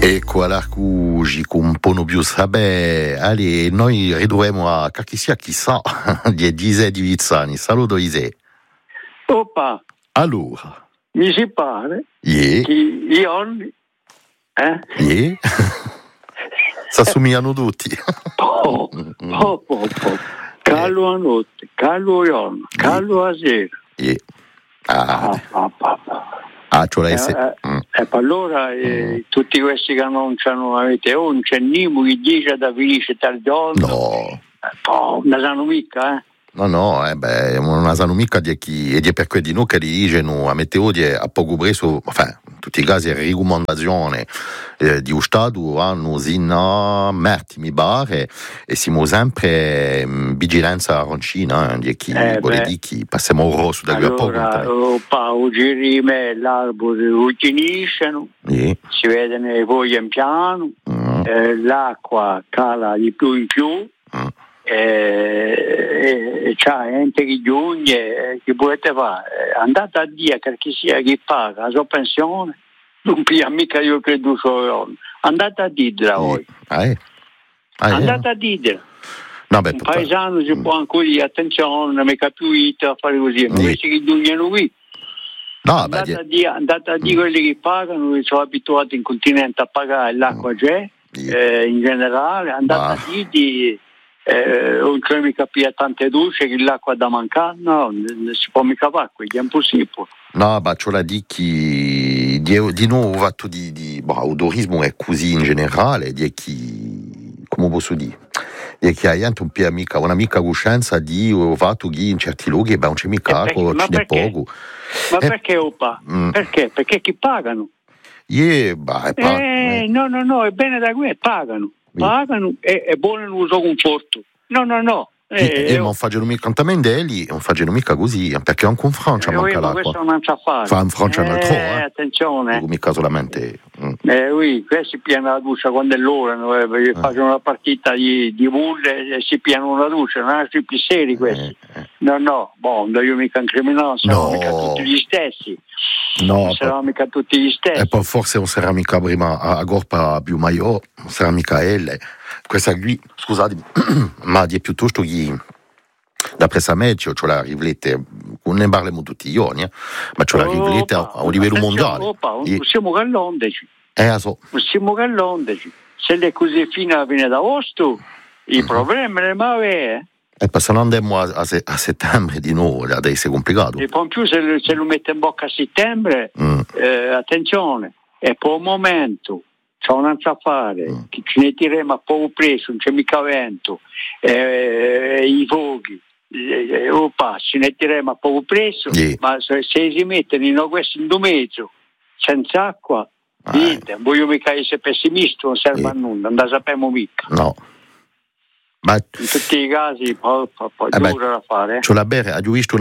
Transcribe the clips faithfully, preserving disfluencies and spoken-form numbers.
Ecco, all'arcugi con un po' più sabè. Allora, noi ritroviamo a chissà chissà di Ise di Vizzani. Saluto Ise. Oppa. Allora. Mi si pare Yeah. che io eh? Yeah. Si assomigliano tutti. Po, po, po, po. Callo a notte, callo a giorno, callo a sera. Yeah. Ah, Ah, ah, ah, ah. ah cioè E se... eh, mm. eh, allora eh, mm. tutti questi che annunciano avete oh, non c'è nimo che dice da finisce tal giorno. No. Eh, po, non sanno mica, eh. No, no, eh beh, non sanno mica di chi, e di per quelli di noi che dicono a meteo di a poco preso, enfin, in tutti i casi, raccomandazione eh, di Stato hanno sinna merti, mi pare, e siamo sempre in vigilanza arancina, eh, di chi Eh, vuole beh. dire che passiamo un rosso da qui a poco. Allora, oh, pa, o girime, l'arbore ucciniscono, Yeah. si vedono le foglie in piano, Mm. eh, l'acqua cala di più in più, Mm. e, e c'è gente che giunge, che volete fare? Eh, andate a dire che chi sia che paga la sua pensione, non pia mica io credo solo, andate a dire voi, Ah, eh. Ah, eh. andate a dire. No, beh, Un papà. paesano si Mm. può ancora dire attenzione, non mi capito a fare così, ma Sì. questi che giungono qui. No, beh, Andate di- a dire, andate a dire quelli che pagano, che sono abituati in continente a pagare, l'acqua c'è, Sì. eh, in generale, andate Bah. a dire di, eh, non c'è mica più tante duce che l'acqua da mancare, no, non si può mica fare, quindi è impossibile. No, ma c'ho la di chi di, di nuovo fatto di, di boh, odorismo è così in generale, di chi come posso dire? Di chi hai anche un po' amica, un'amica coscienza di ho fatto chi in certi luoghi beh, non c'è mica Eh, perché- acqua, ma ce n'è perché? poco. Ma Eh, perché, Oppa? mm. Perché? Perché chi pagano? Yeah, bah, è pa- Eh, eh. no, no, no, è bene da qui, pagano, Sì. pagano e è buono il suo conforto. No, no, no. Sì, Eh, e non facciano mica anche non facciano mica così, perché anche in Francia eh, manca ma questo l'acqua. non sa fare. Fa in Francia un altro, eh, eh. attenzione. Dico mica solamente. mm. Eh, oui, questi piano la doccia quando è l'ora, no? eh, perché Eh. facciano una partita di, di bulle e si piano la doccia, non sono più seri questi. Eh, eh. No, no, boh, non io mica incriminato, non saranno No. mica tutti gli stessi. No, non saranno mica tutti gli stessi. E poi forse non sarà mica prima a Gorpa più Maio, non sarà mica L. Questa qui, scusatemi, ma di piuttosto che da presa meglio, c'ho la rivlette, non ne parliamo tutti i giorni, eh, ma c'ho la rivlette a, a un livello mondiale. Opa, non E- siamo gallondeci, Eh, la so. non siamo gallondeci. Se le così fino a fine d'agosto, i problemi le mave, E poi se non andiamo a, a, se- a settembre di nuovo, adesso è complicato. e poi in più se, lo- se lo mette in bocca a settembre, Mm. eh, attenzione, è per un momento, c'è un'altra a fare, Mm. che ce ne tireremo a poco preso, non c'è mica vento, eh, i fuochi, eh, opa, ce ne tireremo a poco preso, Sì. ma se, se si mettono in questo in mezzo, senza acqua, Ah. niente, non voglio mica essere pessimista, non serve Sì. a nulla, non la sappiamo mica. No. Ma In tutti i casi poi, poi, poi Eh beh, dura da fare. eh. c'ho la bere, ho visto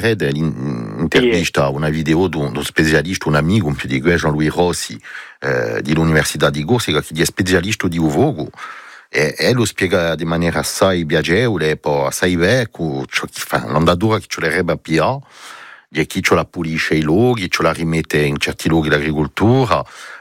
un'intervista, una video di uno specialista, un amico, un più di quello, Jean-Louis Rossi, eh, dell'Università di Corsica, che è specialista di uvogo, e, e lo spiega in maniera assai piacevole, poi assai vecchio, l'andatura che ci vorrebbe più, di chi ce la pulisce i luoghi, ce la rimette in certi luoghi l'agricoltura,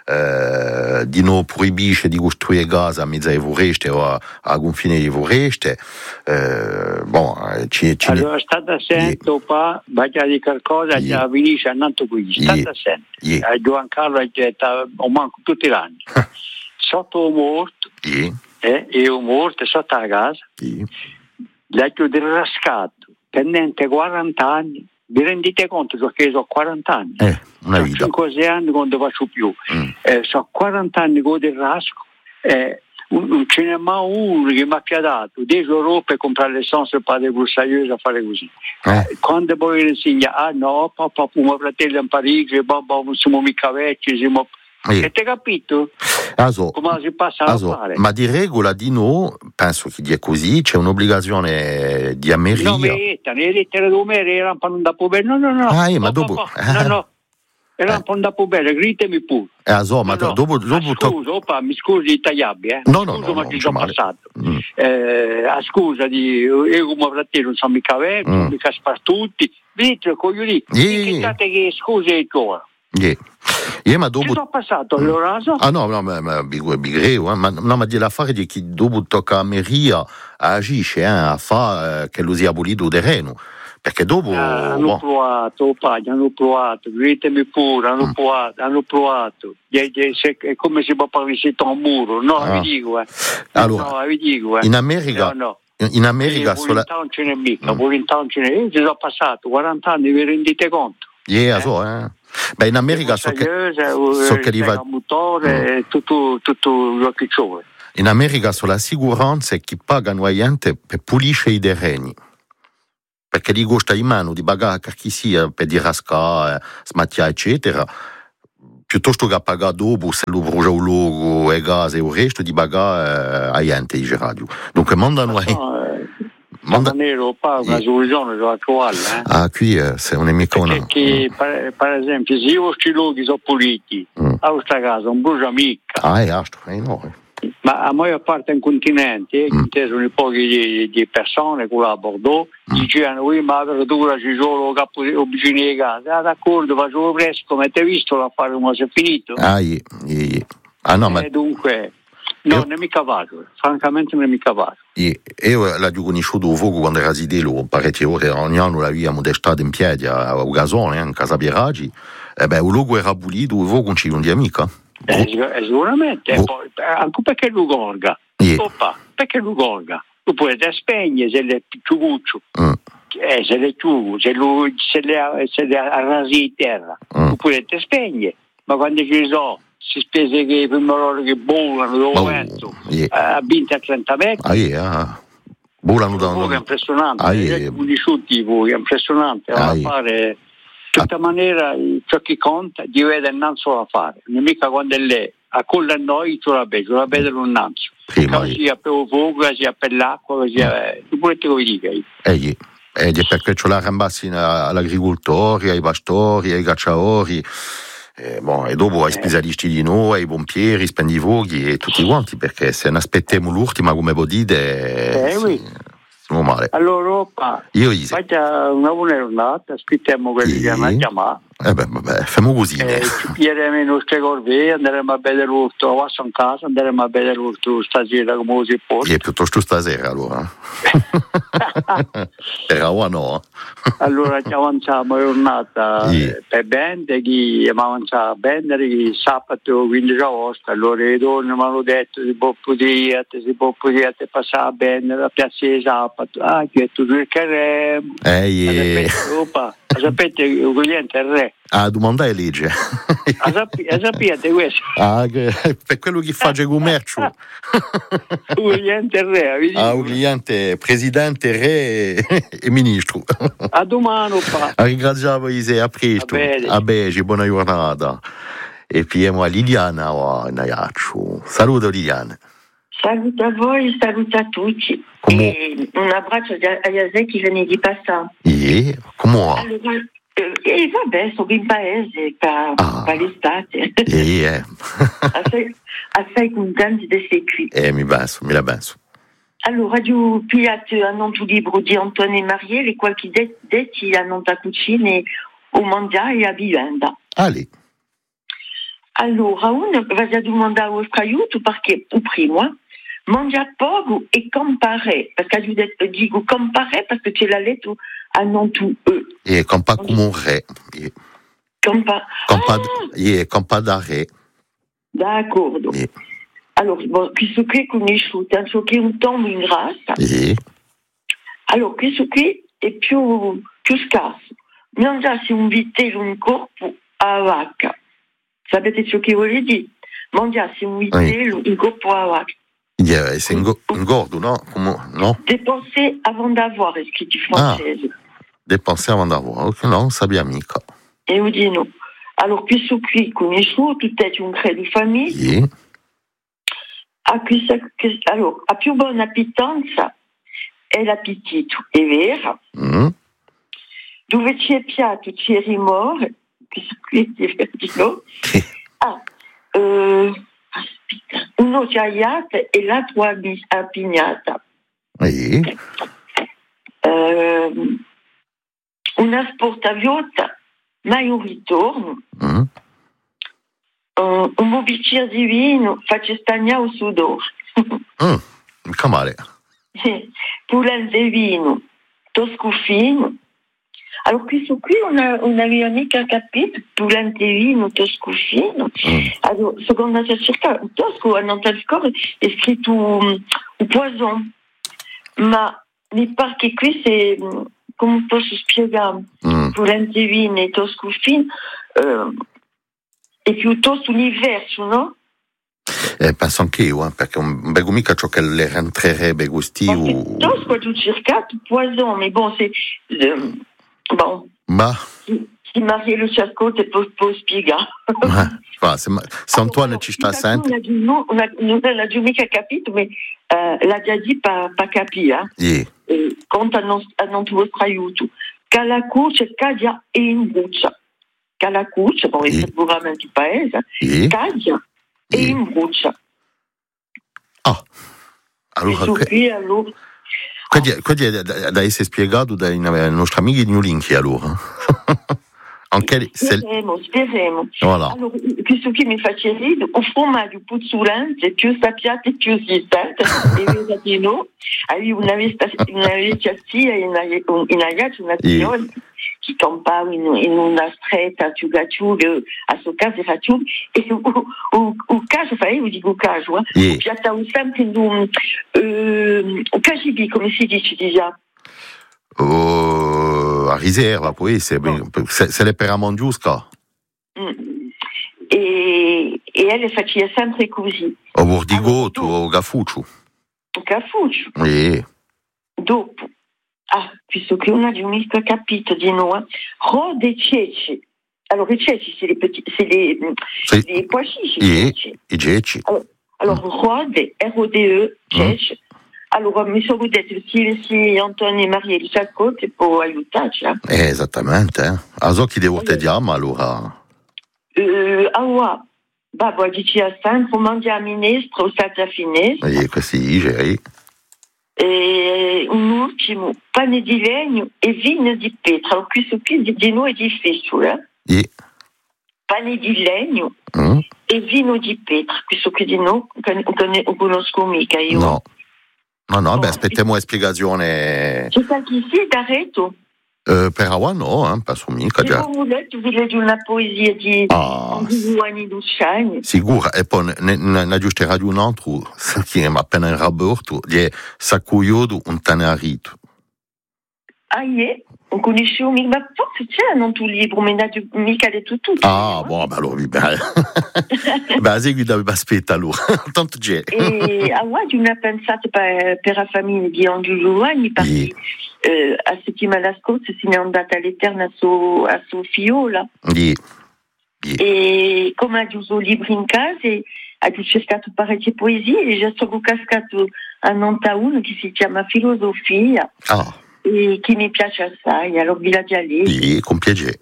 eh, di non proibisce di costruire case a mezzo ai foreste o a, a confine di foreste. Eh, bon, ci, ci Allora state attento, pa, vai a dire qualcosa, Yeah. già finisce andando qui, state Yeah. attento. Yeah. A Giovan Carlo è o manco tutti gli anni. Sotto un morto, Sì, eh, e un morto sotto la casa, sì. l'ecchio del rascatto, pendente quaranta anni, vi rendete conto che sono quaranta anni? Eh, una sono vita. cinque sei anni quando faccio più, Mm. eh, sono quaranta anni con il rasco, eh, non ce n'è mai uno che mi ha dato dieci euro per comprare l'essenza per le brussaiosi a fare così. Eh. Quando poi insegna, ah no, papà, mio fratello è in Parigi, babà, non siamo mica vecchi, siamo... Sì. E te capito? Also, Come si passa also, a fare? ma di regola di no, penso che dia così, c'è un'obbligazione di ameria. No, merita, le lettere di Omero erano per non da bene. No, no, no. Ah, eh, ma Oh, dopo- papà, no, no. Erano per non da bene, gritemi pure. Eh, also, ma No, no. dopo, Ah, dopo to- scusa, opa, mi scusi i tagliabbi, eh? No, no, Scusa, no, ma no, ci non sono c'è male. passato. Mm. Eh, ah, scusa, di, io come fratello non sono mica vecchio, Mm. mica spartuti. Dite, coglioni, Yeah. inchiettate che scusa è tua. Yeah. Yeah, ma dopo... Ci sono passato allora? So. Ah no, no, ma, ma bigreo, eh, ma, no, ma di l'affare di chi dopo tocca a Meria agisce, eh, a fare eh, che lo sia abolito del terreno, perché dopo... Ah, hanno boh. provato, padre, hanno provato, ditemi pure, hanno Mm. provato, hanno provato. È come si può fare visita a un muro? No, Ah. vi dico, eh. Allora, no, vi dico, eh. in America... No, no. In America sola... sola... non ce n'è mica, Mm. volontà non ce n'è. Io ci sono passato quaranta anni, vi rendete conto? Yeah, Eh? so, eh. Beh, in America so che... so so che li va... il motore, mm. tutto, tutto lo che c'è. In America so la sicurezza è chi paga un gente per pulisce i terreni. Perché gli costa in mano di pagare chi sia per di rascare, smattiare, eccetera, piuttosto che pagare dopo se lo brucia il logo, e gas e il resto, di pagare a gente di radio. Dunque mandano ai... Manda... Nero paga una soluzione da trovare. Eh? Ah, qui eh, se non è mica una... Perché, per, per esempio, se io questi luoghi sono puliti, mm. a questa casa non brucia mica. Ah, è astro, è enorme. Ma a maggior parte in continente, mm. ci sono pochi di, di persone che a Bordeaux, mm. dicevano, ma la verdura ci sono capo vicino alle case. Ah, d'accordo, facevo presto, come ti hai visto l'affare come si è finito? Ah, yeah, yeah. ah no, eh, ma... dunque... No, non è mica vado, francamente non è mica vado. Io l'ho conosciuto fuoco quando era Sidelo, parecchie ore, ogni anno l'abbiamo d'estate in piedi a Gasone, in Casa Pieragi, e beh, il luogo era pulito, il fuoco non c'è mica. Eh, sicuramente, e poi, anche perché lo gorga, yeah. Oppa, perché lo gorga? Tu puoi te spegne se le ciuguccio, mm. eh, se le ciugu, se, lo, se le, se le arrasi in terra, mm. tu puoi te spegne, ma quando ci sono si spese che i primorori che volano dove oh, vento yeah. a vinto a trenta metri ah, yeah. volano da un... è impressionante ah, yeah. conosciuti voi è impressionante ah, a yeah. fare in tutta ah. maniera ciò che conta di vedere innanzi da fare non mica quando è lei a colla a noi tu la vedi tu la vedi non innanzi sia per il fuoco sia per l'acqua sia tu volete che vi dica eh, yeah. eh, perché ce la rambassi all'agricoltori ai pastori ai cacciatori. Eh, bon, e dopo ai specialisti di noi, ai pompieri, spendivoghi e tutti quanti, perché se ne aspettiamo l'ultima come può dire, eh, oui. siamo male. Allora, opa, io gli faccia una buona giornata, aspettiamo quelli che hanno chiamato. Eh beh, vabbè, facciamo così. Eh, ci pieremo le nostre corvée, andremo a vedere l'urto, a in casa, andremo a vedere l'urto stasera come si può. E piuttosto stasera allora. Per ora no. Allora ci avanziamo giornata yeah. per bene, chi avanza a bene, chi sabato quindici agosto, allora i donne mi hanno detto si può poter, si può poter passare bene la piazza di sabato, ah che tu cercheremo. Eh, yeah. Opa, sapete il cliente è il re. Ah, domanda è legge. Ah, sapete questo? Ah, che, per quello che fa il commercio. Un cliente re. Ah, un cliente presidente, re e ministro. A domani, pa. Ringraziamo Ise, a presto. A bene, buona giornata. E piemo a Liliana o a Naiaccio. Saluto Liliana. Saluto a voi, saluto a tutti. Come... E un abbraccio a José che viene di passare. E come va? Allora, e vabbè, sono in paese per, ah. per l'estate. E eh. assai, assai contenti di essere qui. Eh, mi penso, mi la penso. Allora, io pigliate un non tuo libro di Antoine Mariel e qualche detti a non ta cucina o mangiare e a vivenda. Ali. Allora, uno va a domandare al aiuto perché, o primo, mangia poco e compare, perché io dico compare perché c'è la letto a non tu e. E compa come un re. E. Compa. Compa, ah! e compa da re. D'accordo. E. Allora, bon, questo che conosciuto, penso che un tombo in grassa. E. Allora, questo che è più, più scarso. Mangiarsi un vitello in corpo a vacca. Sapete ciò che vuole dire? Mangiarsi un vitello in corpo a vacca. Yeah, c'est ingordo, no? Come, no? Dépenser avant d'avoir, è scritto in francese. Ah, dépenser avant d'avoir, ok, no, non sappiamo mica. E io dico no. Allora, questo qui conosciuto, tutto un credo di famiglia. Yeah. A questa, allora, a più buona appitanza è l'appetito, è vero? Mm. Dove c'è piatto c'è rimore, questo qui è vero? Ah, eh... aspetta, uno giaiata e l'altro appignata. Sì. Uh, una sportaviota, mai un ritorno. Mm. un, un buon bicchiere di vino, faccio stagnare il sudore. Mm, che male. Pulente di vino, tosco fino. Allora, questo qui non, non aveva mica capito, pulente di vino, tosco fino. Mm. Allora, secondo la cerca, tosco, non te scorre, è scritto un, un poison. Ma mi pare che qui c'est, come posso spiegare, mm. pulente di vino e tosco fino, eh, è piuttosto universo, no? Eh, penso anch'io, eh, perché un bel mica ciò che le rentrerebbe gusti o... Tosco ha cercato poison, mais bon, c'est... Euh, bon. Ma... Si, si Maria lo ci ascolta può, può spiegare. Ma, se, se Antoine ci sta sempre... Non l'ha già mica capito, ma uh, l'ha già detto per pa capire. Yeah. Eh, conta a nostro vostro aiuto. Che la cuccia cadia e imbrucia. Che la cuccia, bon, yeah. È sicuramente il paese, yeah. Cadia e yeah. Imbrucia. Ah, allora... E qui, allora... Quindi è da essere spiegato dai nostri amici di New Link, allora. Anche se... Speriamo, speriamo. Voilà. Allora, questo qui mi fa ridere, un formaggio puzzolante, più sappiato e più sistante, e vedo di no, avevo una vecchia in ragazza, una signora, che campava in, in una stretta, ciuga ciuga, a sua casa era ciuga, e o, o, o caso, fa io dico caso, eh, yeah. Piattavo sempre in un, uh, un K G B, come si dice già? Oh, a riserva, poi, se, no. se, se le per Amongiusca. Mm. E, e elle faceva sempre così. O Bordigotto, allora, o Gafuccio. Gafuccio. Yeah. Dopo. Ah, visto che non abbiamo mica capito di noi, Rode e ceci. Allora, i ceci, c'est les petits, c'est les, c'est les pois chiches. Yeah. I ceci. Allora, allora mm. Rode, R O D E, ceci. Mm. Allora, mi sono detto, se, se Antonio e Maria li ascoltano, può aiutarci. Eh? Eh, esattamente. Eh. A so chi devo te diamo, allora? Uh, allora, babbo diceva sempre, mangiare a minestra o stata finestra. E così, geri. E un ultimo, pane di legno e vino di pietra. Allora, questo qui di noi è difficile. Eh? Yeah. Pane di legno mm. e vino di pietra. Questo qui di noi non conosco mica io. No. No, no, beh, aspettiamo una spiegazione. C'è qualche d'arreto? Uh, per ora no, eh, penso mica già. Se volete, vi leggo una poesia di ah, Giovanni Luciani. Sicuro, e poi ne giusto radio un altro, che è appena in rapporto, di Saccuiodo un tanarito. Ah, yeah. Non conoscevo mica, ma forse c'è un tuo libro, ma non ho mica detto tutto. Ah, buono, beh, allora, beh, beh, segui da aspetta allora, tanto c'è. E a oggi una pensata per, per la famiglia di Angelo Giovanni, perché yeah. eh, a settimana scorsa se n'è andata all'Eterna a suo, a suo fiola. Yeah. Yeah. E come ha usato libri in casa, ha cercato parecchie poesie, e già sono cascato a nanta uno che si chiama Filosofia. Ah. E che mi piace assai, allora vi la già lì. Sì, con piacere.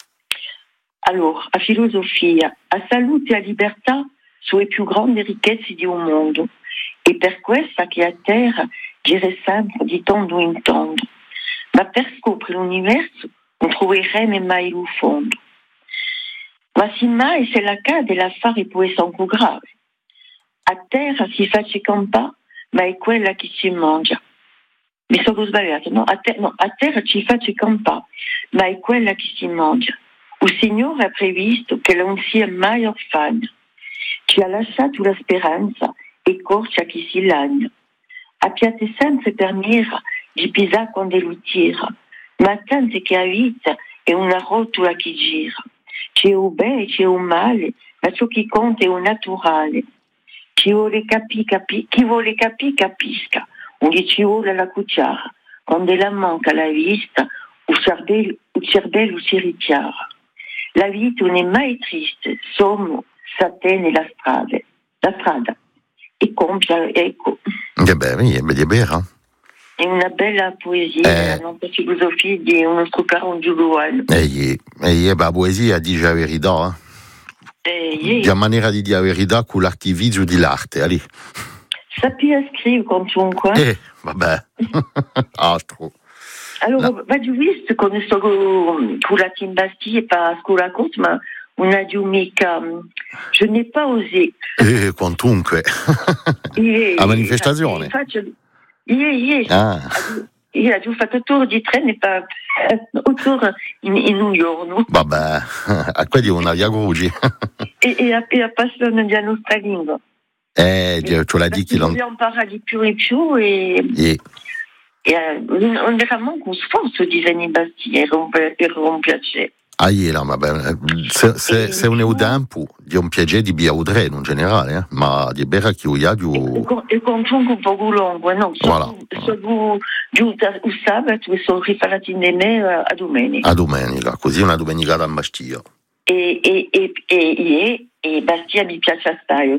Allora, a filosofia, a salute e a libertà sono le più grandi ricchezze di un mondo, e per questa che a terra gira sempre di tondo in tondo. Ma per scoprire l'universo non troveremo mai il fondo. Ma se mai se la cade l'affare può essere ancora grave. A terra si fa campare, ma è quella che si mangia. Mi sono sbagliato, no? A, ter- no, a terra ci faccia campare, ma è quella che si mangia. Il Signore ha previsto che non sia mai orfana. Ci ha lasciato la speranza e corce a chi si lagna. Abbiate sempre per mira di pisare quando lo tira, ma tanto che a vita è una rotola che gira. C'è il bene e c'è il male, ma ciò che conta è il naturale. Chi vuole capire, capi- chi vuole capire capisca. Un ci vuole la cucciara, quando la manca la vista, il cervello, il cervello si richiara. La vita non è mai triste, sommo, satene la strada, la strada. E compia, ecco. Che bello, è vero. È una bella poesia, eh. la nostra filosofia di un nostro caro Giuliano. E eh, la poesia dice la verità, eh? Eh, la maniera di dire la verità con l'artificio di l'arte, lì. Sappi scrivere comunque. Eh, vabbè, altro. Allora, no. Va giù visto con sto con la Timbastia e per scuola corta, ma una domenica, je n'ai pas osé. Eh, quantunque. E, a manifestazione? Faccio, ieri, ieri. Ah. Io ho fatto il tour di treno e pa, un tour in, in un giorno. Vabbè, a quelli una via Grugi. e, e, a, e a passare la nostra lingua. Eh, tu l'hai dit qu'il en... Dobbiamo parlare di più e più e... e... e on veramente con sforzo di venire in Bastia per un piacere. Ah, là, ma beh, se, se, se un eudempo di un piacere di biaudre in generale, eh? Ma di bere che io più... E con un po' lungo, no? Voilà. Sono giunta il sabato e sono riparati in me a domenica. A domenica, così una domenica da Bastia. E, e, e, e, e, e Bastia mi piace assai.